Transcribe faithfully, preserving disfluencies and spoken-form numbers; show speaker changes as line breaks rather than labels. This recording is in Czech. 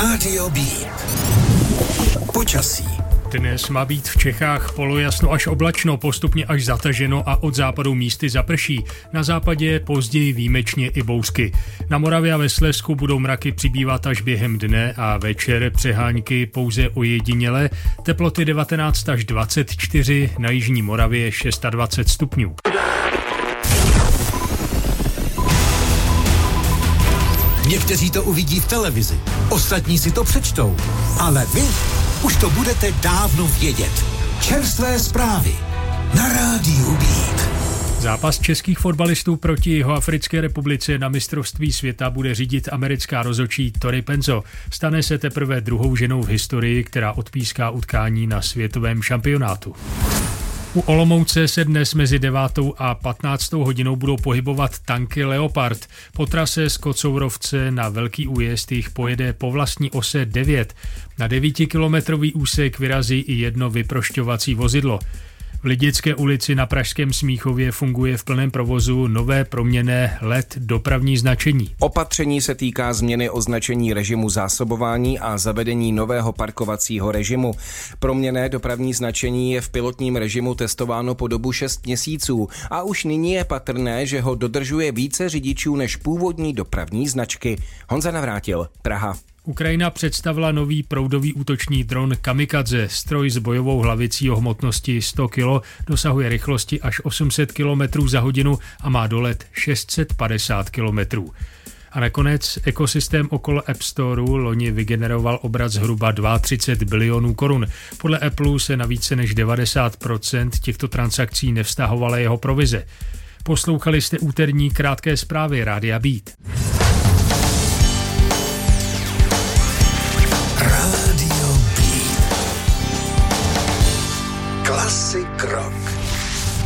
Rádio B. Počasí.
Dnes má být v Čechách polojasno až oblačno, postupně až zataženo a od západu místy zaprší. Na západě později výjimečně i bouřky. Na Moravě a ve Slezsku budou mraky přibývat až během dne a večer přehánky pouze ojediněle. Teploty devatenáct až dvacet čtyři, na jižní Moravě dvacet šest stupňů.
Někteří to uvidí v televizi, ostatní si to přečtou, ale vy už to budete dávno vědět. Čerstvé zprávy na Rádiu Beat.
Zápas českých fotbalistů proti Jihoafrické republice na mistrovství světa bude řídit americká rozhodčí Tori Penzo. Stane se teprve druhou ženou v historii, která odpíská utkání na světovém šampionátu. U Olomouce se dnes mezi devátou a patnáctou hodinou budou pohybovat tanky Leopard. Po trase z Kocourovce na Velký Újezd jich pojede po vlastní ose devět. Na devítikilometrový úsek vyrazí i jedno vyprošťovací vozidlo. V Lidické ulici na pražském Smíchově funguje v plném provozu nové proměnné L E D dopravní značení.
Opatření se týká změny označení režimu zásobování a zavedení nového parkovacího režimu. Proměnné dopravní značení je v pilotním režimu testováno po dobu šest měsíců a už nyní je patrné, že ho dodržuje více řidičů než původní dopravní značky. Honza Navrátil, Praha.
Ukrajina představila nový proudový útočný dron Kamikadze. Stroj s bojovou hlavicí o hmotnosti sto kilo dosahuje rychlosti až osm set kilometrů za hodinu a má dolet šest set padesát kilometrů. A nakonec ekosystém okolo App Storeu loni vygeneroval obrat zhruba třicet dva bilionů korun. Podle Apple se na více než devadesát procent těchto transakcí nevztahovala jeho provize. Poslouchali jste úterní krátké zprávy Rádia Beat.
Rádio B. Klasik rock.